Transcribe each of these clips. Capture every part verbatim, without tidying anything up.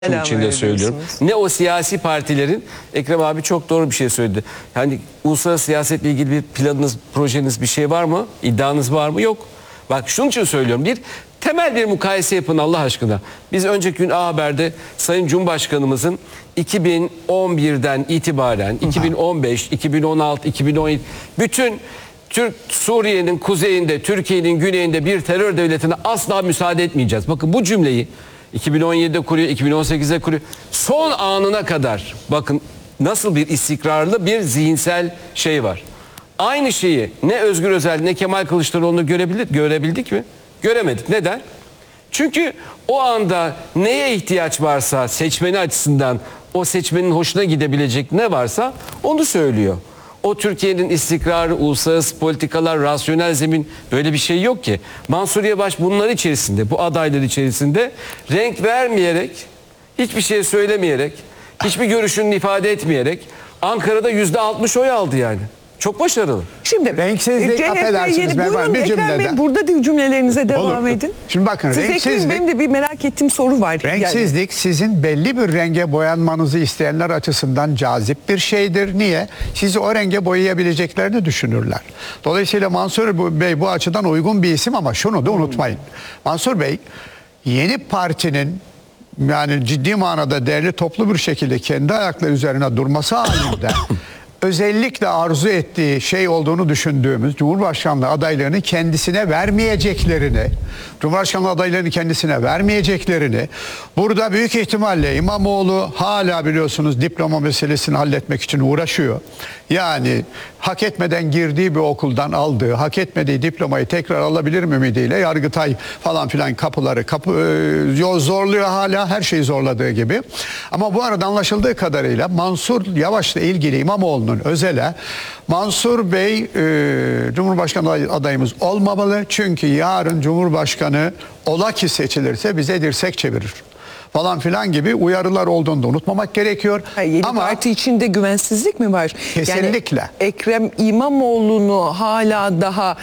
Bunun için de söylüyorum. Ne o siyasi partilerin, Ekrem abi çok doğru bir şey söyledi. Yani uluslararası siyasetle ilgili bir planınız, projeniz bir şey var mı? İddianız var mı? Yok. Bak şunun için söylüyorum. Bir temel bir mukayese yapın Allah aşkına. Biz önceki gün A Haber'de Sayın Cumhurbaşkanımızın iki bin on birden itibaren iki bin on beş, iki bin on altı, iki bin on yedi bütün Türk Suriye'nin kuzeyinde, Türkiye'nin güneyinde bir terör devletine asla müsaade etmeyeceğiz. Bakın bu cümleyi iki bin on yedide kuruyor, iki bin on sekizde kuruyor. Son anına kadar bakın nasıl bir istikrarlı bir zihinsel şey var. Aynı şeyi ne Özgür Özel ne Kemal Kılıçdaroğlu'nu görebildik, görebildik mi? Göremedik. Neden? Çünkü o anda neye ihtiyaç varsa seçmeni açısından o seçmenin hoşuna gidebilecek ne varsa onu söylüyor. O Türkiye'nin istikrarı, uluslararası politikalar, rasyonel zemin böyle bir şey yok ki. Mansur Yavaş bunlar içerisinde, bu adaylar içerisinde renk vermeyerek, hiçbir şey söylemeyerek, hiçbir görüşünü ifade etmeyerek Ankara'da yüzde altmış oy aldı yani. Çok başarılı. Şimdi renksizlik C H P affedersiniz. Buyurun Ben bir Ekrem Bey, cümlede. burada da cümlelerinize devam Olur. edin. Şimdi bakın Siz renksizlik. ekleyin, benim de bir merak ettiğim soru var. Renksizlik sizin belli bir renge boyanmanızı isteyenler açısından cazip bir şeydir. Niye? Sizi o renge boyayabileceklerini düşünürler. Dolayısıyla Mansur Bey bu açıdan uygun bir isim ama şunu da unutmayın. Mansur Bey yeni partinin yani ciddi manada değerli toplu bir şekilde kendi ayakları üzerine durması halinde özellikle arzu ettiği şey olduğunu düşündüğümüz Cumhurbaşkanlığı adaylarını kendisine vermeyeceklerini, Cumhurbaşkanlığı adaylarını kendisine vermeyeceklerini, burada büyük ihtimalle İmamoğlu hala biliyorsunuz diploma meselesini halletmek için uğraşıyor. Yani hak etmeden girdiği bir okuldan aldığı, hak etmediği diplomayı tekrar alabilir mi ümidiyle Yargıtay falan filan kapıları kapı, e, zorluyor hala, her şeyi zorladığı gibi. Ama bu arada anlaşıldığı kadarıyla Mansur Yavaş'la ilgili İmamoğlu'nun özele Mansur Bey e, Cumhurbaşkanı adayımız olmamalı çünkü yarın Cumhurbaşkanı ola ki seçilirse bize dirsek çevirir falan filan gibi uyarılar olduğunu da unutmamak gerekiyor. Ha, yeni ama parti içinde güvensizlik mi var? Kesinlikle. Yani Ekrem İmamoğlu'nu hala daha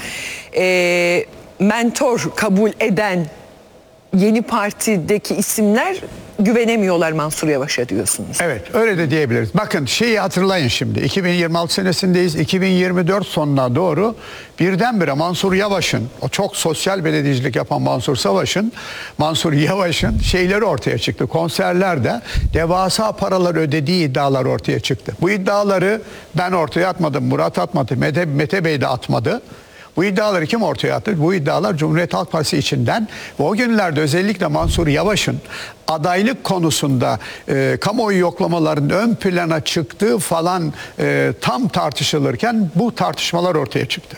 e, mentor kabul eden yeni partideki isimler güvenemiyorlar Mansur Yavaş'a diyorsunuz. Evet, öyle de diyebiliriz. Bakın şeyi hatırlayın şimdi. iki bin yirmi altı senesindeyiz. iki bin yirmi dört sonuna doğru birdenbire Mansur Yavaş'ın, o çok sosyal belediyecilik yapan Mansur Savaş'ın, Mansur Yavaş'ın şeyleri ortaya çıktı. Konserlerde devasa paralar ödediği iddialar ortaya çıktı. Bu iddiaları ben ortaya atmadım, Murat atmadı, Mete, Mete Bey de atmadı. Bu iddiaları kim ortaya attı? Bu iddialar Cumhuriyet Halk Partisi içinden ve o günlerde özellikle Mansur Yavaş'ın adaylık konusunda e, kamuoyu yoklamalarının ön plana çıktığı falan e, tam tartışılırken bu tartışmalar ortaya çıktı.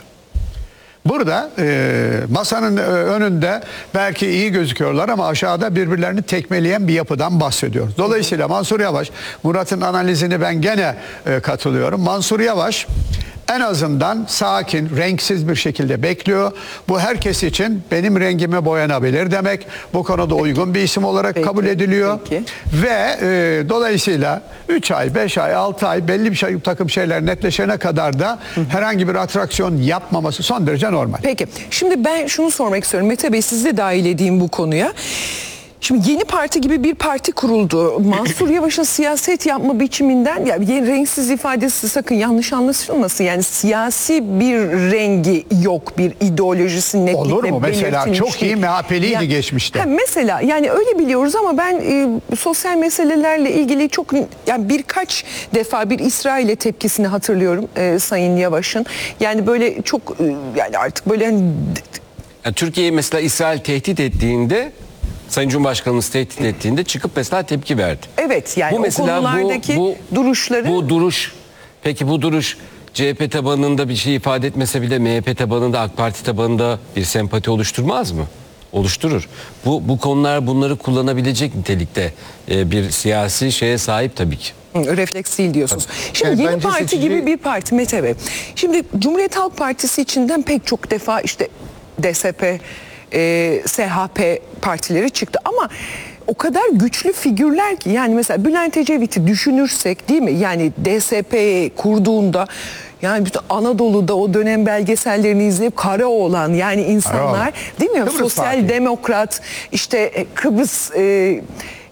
Burada e, masanın e, önünde belki iyi gözüküyorlar ama aşağıda birbirlerini tekmeleyen bir yapıdan bahsediyoruz. Dolayısıyla Mansur Yavaş, Murat'ın analizini ben gene e, katılıyorum. Mansur Yavaş en azından sakin, renksiz bir şekilde bekliyor. Bu herkes için benim rengime boyanabilir demek. Bu konuda uygun bir isim olarak peki, kabul ediliyor. Peki. Ve e, dolayısıyla üç ay, beş ay, altı ay belli bir şey, bir takım şeyler netleşene kadar da hı hı. herhangi bir atraksiyon yapmaması son derece normal. Peki. Şimdi ben şunu sormak istiyorum. Mete Bey, sizi de dahil edeyim bu konuya. Şimdi yeni parti gibi bir parti kuruldu. Mansur Yavaş'ın siyaset yapma biçiminden, ya yeni renksiz ifadesi sakın yanlış anlaşılmasın. Yani siyasi bir rengi yok, bir ideolojisi netlikle olur mu? Mesela çok iyi M H P'liydi ya, geçmişte. Ha, mesela yani öyle biliyoruz ama ben e, sosyal meselelerle ilgili çok yani birkaç defa bir İsrail'e tepkisini hatırlıyorum e, Sayın Yavaş'ın. Yani böyle çok e, yani artık böyle hani, yani Türkiye'yi mesela İsrail tehdit ettiğinde, Sayın Cumhurbaşkanımız tehdit ettiğinde çıkıp mesela tepki verdi. Evet, yani bu o mesela konulardaki bu, bu, duruşları... Bu duruş, peki bu duruş C H P tabanında bir şey ifade etmese bile M H P tabanında, AK Parti tabanında bir sempati oluşturmaz mı? Oluşturur. Bu, bu konular bunları kullanabilecek nitelikte e, bir siyasi şeye sahip tabii ki. Refleks değil diyorsunuz. Şimdi yani yeni parti seçici... gibi bir parti Mete Bey. Şimdi Cumhuriyet Halk Partisi içinden pek çok defa işte D S P, e, S H P partileri çıktı ama o kadar güçlü figürler ki, yani mesela Bülent Ecevit'i düşünürsek değil mi? Yani D S P kurduğunda yani bütün Anadolu'da o dönem belgesellerini izleyip Karaoğlan yani insanlar değil mi? Kıbrıs Sosyal Parti. demokrat işte Kıbrıs e,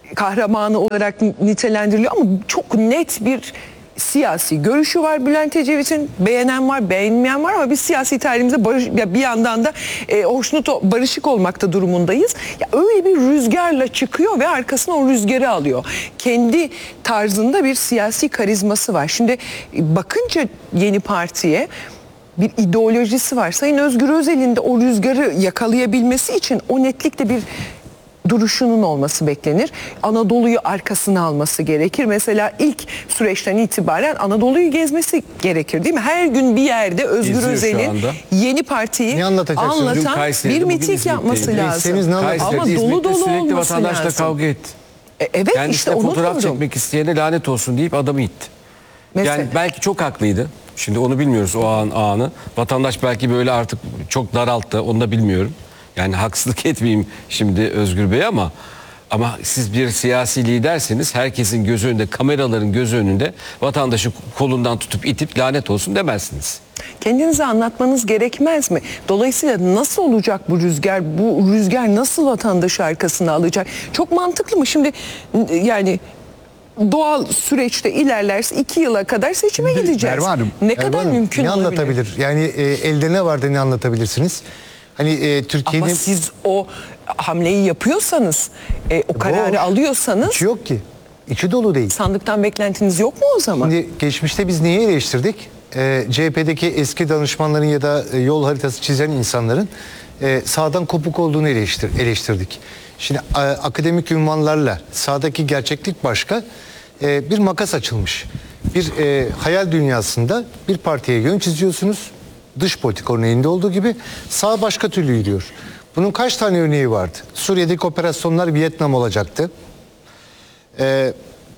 kahramanı olarak nitelendiriliyor ama çok net bir siyasi görüşü var Bülent Ecevit'in. Beğenen var, beğenmeyen var ama biz siyasi tarihimizde barış, ya bir yandan da e, hoşnut, barışık olmakta durumundayız. Ya öyle bir rüzgarla çıkıyor ve arkasına o rüzgarı alıyor. Kendi tarzında bir siyasi karizması var. Şimdi e, bakınca yeni partiye bir ideolojisi var. Sayın Özgür Özel'in de o rüzgarı yakalayabilmesi için o netlikte bir duruşunun olması beklenir. Anadolu'yu arkasına alması gerekir. Mesela ilk süreçten itibaren Anadolu'yu gezmesi gerekir değil mi? Her gün bir yerde Özgür Geziyor şu Özel'in anda. yeni partiyi Ne anlatacaksınız? Dün anlatan Kayseri'de, bir bugün miting İzmit'teydi. yapması lazım. Değilseniz ne anlatacaksınız? Ama Kayseri'de, dolu İzmit'te dolu sürekli olması vatandaşla lazım. kavga etti. E, evet Kendisine işte onu fotoğraf diyorum. çekmek isteyene lanet olsun deyip adamı itti. Mesela. Yani belki çok haklıydı. Şimdi onu bilmiyoruz o an anı. Vatandaş belki böyle artık çok daralttı. Onu da bilmiyorum. Yani haksızlık etmeyeyim şimdi Özgür Bey ama ama siz bir siyasi liderseniz herkesin gözü önünde, kameraların gözü önünde vatandaşı kolundan tutup itip lanet olsun demezsiniz. Kendinize anlatmanız gerekmez mi? Dolayısıyla nasıl olacak bu rüzgar? Bu rüzgar nasıl vatandaşı arkasına alacak? Çok mantıklı mı? Şimdi yani doğal süreçte ilerlerse iki yıla kadar seçime gideceğiz. Merve Hanım, ne Merve kadar Hanım, mümkün ne olabilir? anlatabilir? Yani e, elde ne vardı ne anlatabilirsiniz? Hani e, Türkiye'nin Ama siz o hamleyi yapıyorsanız, e, o kararı Boş. alıyorsanız içi yok ki. İçi dolu değil. sandıktan beklentiniz yok mu o zaman? Şimdi geçmişte biz niye eleştirdik? Ee, C H P'deki eski danışmanların ya da e, yol haritası çizen insanların e, sağdan kopuk olduğunu eleştir, eleştirdik. Şimdi a, akademik ünvanlarla sağdaki gerçeklik başka, e, bir makas açılmış. Bir e, hayal dünyasında bir partiye yön çiziyorsunuz. Dış politika örneğinde olduğu gibi sağ başka türlü yürüyor. Bunun kaç tane örneği vardı? Suriye'deki operasyonlar Vietnam olacaktı. Ee,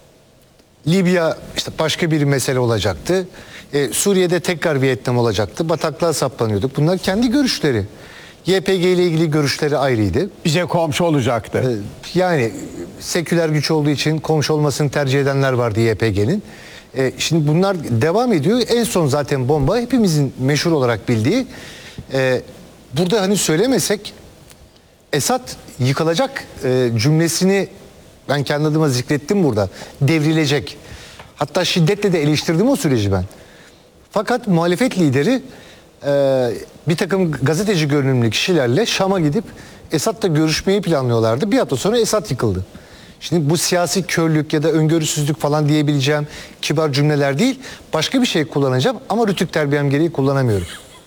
Libya işte başka bir mesele olacaktı. Ee, Suriye'de tekrar Vietnam olacaktı. Bataklığa saplanıyorduk. Bunlar kendi görüşleri. Y P G ile ilgili görüşleri ayrıydı. Bize komşu olacaktı. Ee, yani seküler güç olduğu için komşu olmasını tercih edenler vardı Y P G'nin. Ee, şimdi bunlar devam ediyor. En son zaten bomba hepimizin meşhur olarak bildiği. Ee, burada hani söylemesek Esad yıkılacak e, cümlesini ben kendi adıma zikrettim burada. Devrilecek. Hatta şiddetle de eleştirdim o süreci ben. Fakat muhalefet lideri e, bir takım gazeteci görünümlü kişilerle Şam'a gidip Esad'la görüşmeyi planlıyorlardı. Bir hafta sonra Esad yıkıldı. Şimdi bu siyasi körlük ya da öngörüsüzlük falan diyebileceğim kibar cümleler değil. Başka bir şey kullanacağım ama rütük terbiyem gereği kullanamıyorum.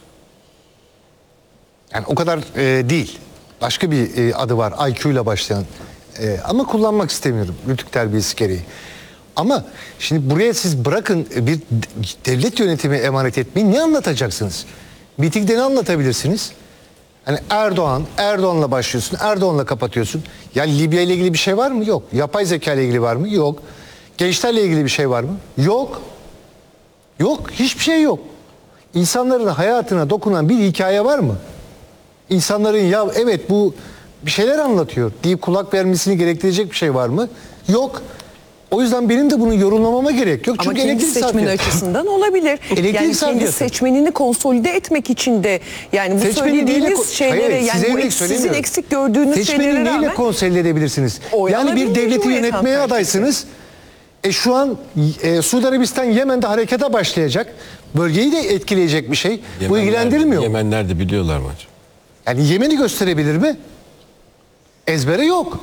Yani o kadar e, değil. Başka bir e, adı var. I Q ile başlayan. E, ama kullanmak istemiyorum. Rütük terbiyesi gereği. Ama şimdi buraya siz bırakın bir devlet yönetimi emanet etmeyi ne anlatacaksınız? Mitingde ne anlatabilirsiniz? Hani Erdoğan, Erdoğan'la başlıyorsun, Erdoğan'la kapatıyorsun. Ya Libya ile ilgili bir şey var mı? Yok. Yapay zeka ile ilgili var mı? Yok. Gençlerle ilgili bir şey var mı? Yok. Yok. Hiçbir şey yok. İnsanların hayatına dokunan bir hikaye var mı? İnsanların ya evet bu bir şeyler anlatıyor deyip kulak vermesini gerektirecek bir şey var mı? Yok. O yüzden benim de bunu yorumlamama gerek yok. Ama Çünkü kendi elektrik seçmeni sarfiyatı. açısından olabilir. Elektrik yani kendi sarfiyatı. seçmenini konsolide etmek için de yani bu Seçmeni söylediğiniz neyle ko- şeylere Hayır, size yani bu örnek ek- sizin söylemiyorum. eksik gördüğünüz Seçmeni şeylere neyle rağmen konsolide edebilirsiniz? Oy Yani bir alabilir devleti Cumhuriyet Halk yönetmeye Partisi. adaysınız. E şu an e, Suudi Arabistan Yemen'de harekete başlayacak. Bölgeyi de etkileyecek bir şey. Bu Yemenler- ilgilendirmiyor mu? Yemenler de biliyorlar mı acaba? Yani Yemen'i gösterebilir mi? Ezbere yok.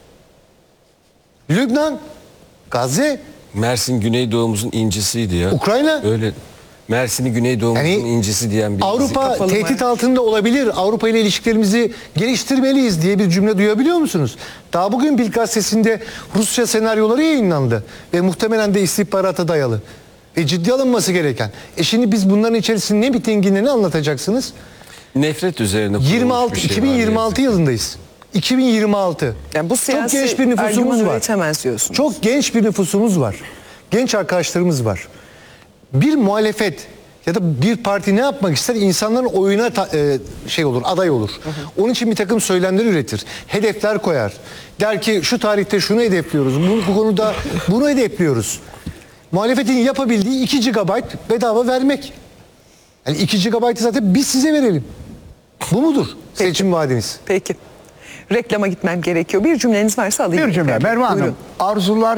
Lübnan, Gazze, Mersin Güneydoğumuzun incisiydi ya. Ukrayna. Öyle Mersin'i Güneydoğumuzun Yani incisi diyen bir Avrupa kapalı tehdit var. altında olabilir. Avrupa ile ilişkilerimizi geliştirmeliyiz diye bir cümle duyabiliyor musunuz? Daha bugün Bild gazetesinde Rusya senaryoları yayınlandı ve muhtemelen de istihbarata dayalı ve ciddi alınması gereken. E şimdi biz bunların içerisinde ne mitinginde ne anlatacaksınız? nefret üzerine kurulmuş yirmi altı bir şey var iki bin yirmi altı ne yazık ki. yılındayız. iki bin yirmi altı. yani bu siyasi Çok genç bir nüfusumuz argüman var. üretemez diyorsunuz. Çok genç bir nüfusumuz var. Genç arkadaşlarımız var. Bir muhalefet ya da bir parti ne yapmak ister? İnsanların oyuna ta- e, şey olur, aday olur. Hı hı. Onun için bir takım söylemler üretir. Hedefler koyar. Der ki şu tarihte şunu hedefliyoruz. Bu, bu konuda bunu hedefliyoruz. Muhalefetin yapabildiği iki gigabayt bedava vermek. Yani iki gigabaytı zaten biz size verelim. Bu mudur seçim vaadiniz? Peki. reklama gitmem gerekiyor. Bir cümleniz varsa alayım. Bir cümle Ekrem Bey. Merve Hanım. Buyurun. Arzular